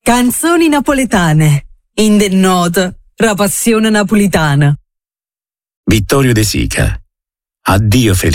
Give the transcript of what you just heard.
Canzoni napoletane. In del noto, la passione napolitana. Vittorio De Sica. Addio Felice.